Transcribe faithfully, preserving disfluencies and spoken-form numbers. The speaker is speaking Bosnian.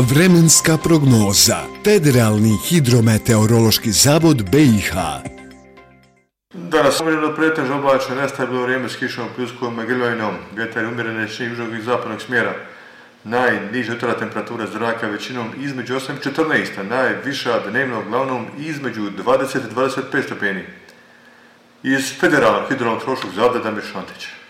Vremenska prognoza. Federalni hidrometeorološki zavod B i H. Danas umjereno pretežno oblačno, nestabilno vrijeme s kišom, pljuskom i grmljavinom. Vjetar umjerene s južnog i zapadnog smjera. Najniža jutarnja temperatura zraka većinom između osam i četrnaest, a najviša dnevno uglavnom između dvadeset i dvadeset pet stepeni. Iz Federalnog hidrometeorološkog zavoda Damir Šantić.